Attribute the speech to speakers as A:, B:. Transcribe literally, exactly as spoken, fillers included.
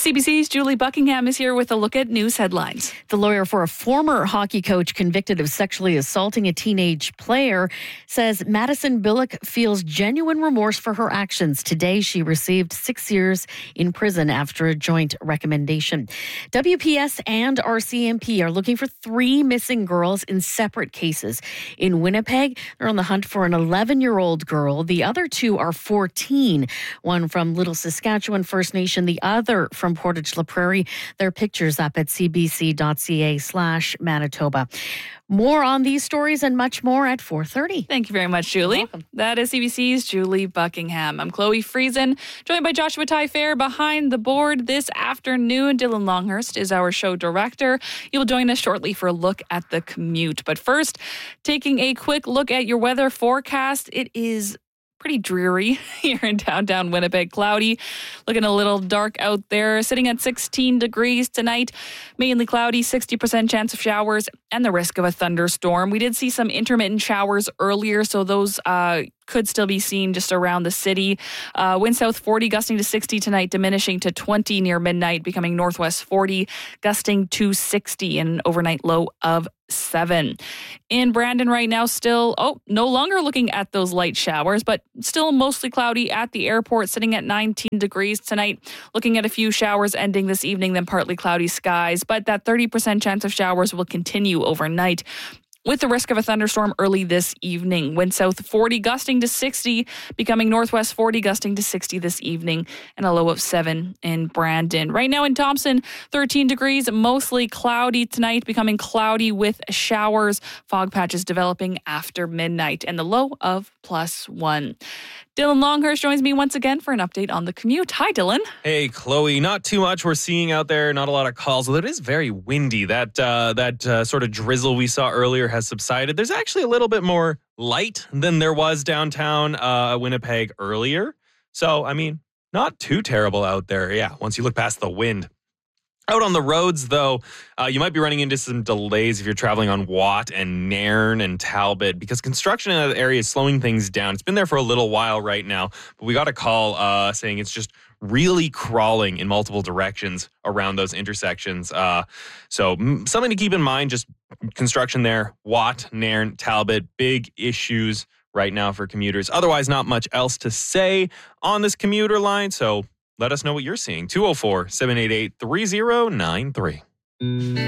A: C B C's Julie Buckingham is here with a look at news headlines.
B: The lawyer for a former hockey coach convicted of sexually assaulting a teenage player says Madison Billick feels genuine remorse for her actions. Today, she received six years in prison after a joint recommendation. W P S and R C M P are looking for three missing girls in separate cases. In Winnipeg, they're on the hunt for an eleven-year-old girl. The other two are fourteen, one from Little Saskatchewan First Nation, the other from Portage La Prairie. Their pictures up at cbc.ca slash Manitoba. More on these stories and much more at four thirty.
A: Thank you very much, Julie.
B: You're welcome.
A: That is C B C's Julie Buckingham. I'm Chloe Friesen, joined by Joshua Tyfair behind the board this afternoon. Dylan Longhurst is our show director. He will join us shortly for a look at the commute. But first, taking a quick look at your weather forecast. It is pretty dreary here in downtown Winnipeg. Cloudy, looking a little dark out there. Sitting at sixteen degrees tonight. Mainly cloudy, sixty percent chance of showers and the risk of a thunderstorm. We did see some intermittent showers earlier, so those uh, could still be seen just around the city. Uh, wind south forty, gusting to sixty tonight, diminishing to twenty near midnight, becoming northwest forty, gusting to sixty, and an overnight low of seven. In Brandon right now, still, oh, no longer looking at those light showers, but still mostly cloudy at the airport, sitting at nineteen degrees tonight. Looking at a few showers ending this evening, then partly cloudy skies, but that thirty percent chance of showers will continue overnight, with the risk of a thunderstorm early this evening. Wind south forty, gusting to sixty, becoming northwest forty, gusting to sixty this evening, and a low of seven in Brandon. Right now in Thompson, thirteen degrees, mostly cloudy tonight, becoming cloudy with showers, fog patches developing after midnight, and the low of plus one. Dylan Longhurst joins me once again for an update on the commute. Hi, Dylan.
C: Hey, Chloe. Not too much we're seeing out there. Not a lot of calls, although it is very windy. That uh, that uh, sort of drizzle we saw earlier has subsided. There's actually a little bit more light than there was downtown uh, Winnipeg earlier. So, I mean, not too terrible out there. Yeah, once you look past the wind. Out on the roads, though, uh, you might be running into some delays if you're traveling on Watt and Nairn and Talbot, because construction in that area is slowing things down. It's been there for a little while right now, but we got a call uh, saying it's just really crawling in multiple directions around those intersections. Uh, so m- something to keep in mind, just construction there, Watt, Nairn, Talbot, big issues right now for commuters. Otherwise, not much else to say on this commuter line, so let us know what you're seeing. two oh four, seven eight eight, three oh nine three.